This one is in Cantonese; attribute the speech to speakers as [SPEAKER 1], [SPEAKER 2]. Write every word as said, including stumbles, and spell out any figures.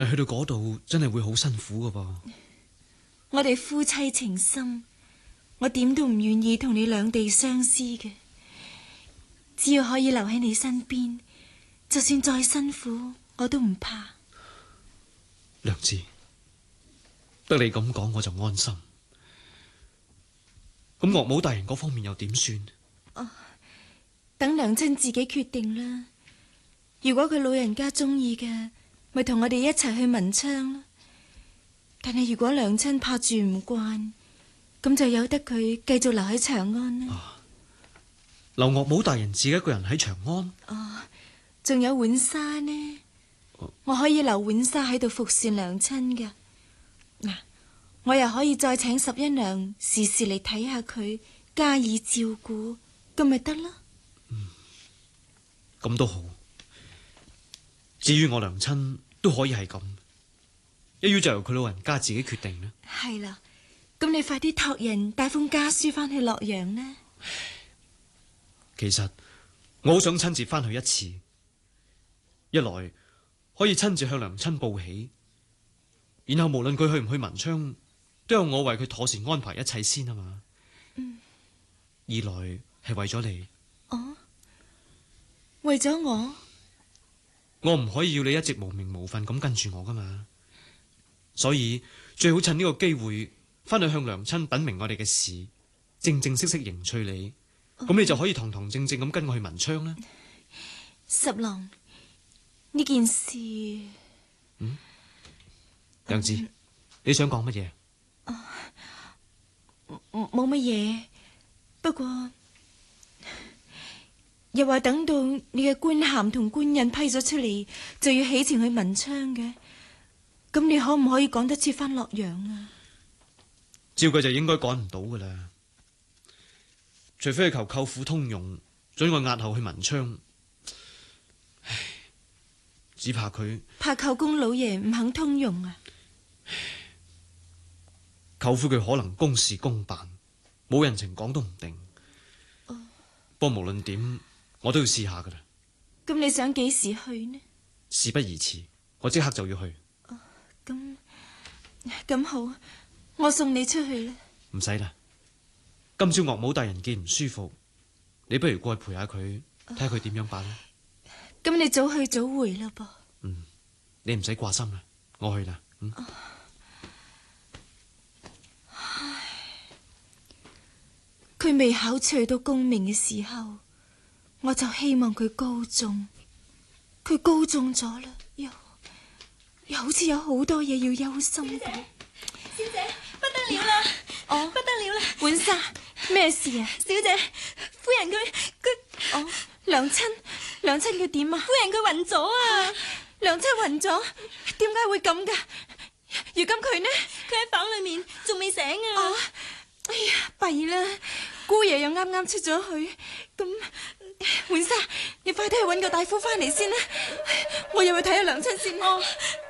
[SPEAKER 1] 去到嗰度真係會好辛苦噶噃。
[SPEAKER 2] 我哋夫妻情深，我點都唔願意同你兩地相思嘅。只要可以留喺你身邊，就算再辛苦我都唔怕。
[SPEAKER 1] 良知，得你咁講我就安心。咁岳母大人嗰方面又點算？
[SPEAKER 2] 哦，等娘親自己決定啦。如果佢老人家中意嘅，咪同我哋一齊去文昌咯。但係如果娘親怕住唔慣，咁就由得佢繼續留喺長安啦。
[SPEAKER 1] 啊，留岳母大人自己一個人喺長安？
[SPEAKER 2] 哦，仲有浣紗呢？哦，我可以留浣紗喺度服侍娘親噶。嗱，我又可以再請十一娘時時嚟睇下佢，加以照顧，咁咪得啦。
[SPEAKER 1] 嗯，咁都好。至於我娘親都可以係咁，一於就由佢老人家自己決定啦。
[SPEAKER 2] 係啦，咁你快啲託人帶封家書翻去洛陽啦。
[SPEAKER 1] 其實我好想親自翻去一次，一來可以親自向娘親報喜，然後無論佢去唔去文昌，都有我為佢妥善安排一切先啊嘛。
[SPEAKER 2] 嗯。
[SPEAKER 1] 二來係為咗你。
[SPEAKER 2] 哦，為咗我？
[SPEAKER 1] 我唔可以要你一直無名無份咁跟住我噶嘛，所以最好趁呢個機會翻去向娘親稟明我哋嘅事，正正式式迎娶你，咁、哦、你就可以堂堂正正咁跟我去文昌啦。
[SPEAKER 2] 十郎，呢件事，
[SPEAKER 1] 嗯，娘子，嗯、你想講乜嘢？
[SPEAKER 2] 冇乜嘢，不過又話等到你嘅官銜同官印批咗出嚟，就要起程去文昌嘅。咁你可唔可以趕得切翻洛陽啊？
[SPEAKER 1] 照計就應該趕唔到噶啦，除非係求舅父通融，准我押後去文昌。唉，只怕佢
[SPEAKER 2] 怕舅公老爺唔肯通融啊。
[SPEAKER 1] 舅父佢可能公事公辦，冇人情講都唔定。
[SPEAKER 2] 哦，
[SPEAKER 1] 不過無論點，我都要試下噶啦。
[SPEAKER 2] 咁你想幾時去呢？
[SPEAKER 1] 事不宜遲，我即刻就要去。
[SPEAKER 2] 哦，咁咁好，我送你出去啦。
[SPEAKER 1] 唔使啦，今朝岳母大人見唔舒服，你不如過去陪下佢，睇下佢點樣辦啦。
[SPEAKER 2] 咁你早去早回啦噃。
[SPEAKER 1] 嗯，你唔使掛心啦，我去啦。嗯。哦，
[SPEAKER 2] 唉，佢未考取到功名嘅時候，我就希望佢高中。佢高中咗啦，又又好似有好多嘢要憂心嘅。
[SPEAKER 3] 小姐，不得了啦！哦，不得了啦！
[SPEAKER 2] 浣紗，咩事啊？
[SPEAKER 3] 小姐，夫人佢佢
[SPEAKER 2] 哦，娘親，娘親佢點啊？
[SPEAKER 3] 夫人佢暈咗啊！
[SPEAKER 2] 娘親暈咗，點解會咁噶？如今佢呢？
[SPEAKER 3] 佢喺房裏面仲未醒啊！
[SPEAKER 2] 哦，哎呀，弊啦！姑爺又啱啱出咗去，咁浣紗，你快啲去搵個大夫翻嚟先啦！我又去睇下娘親先。
[SPEAKER 3] 哦，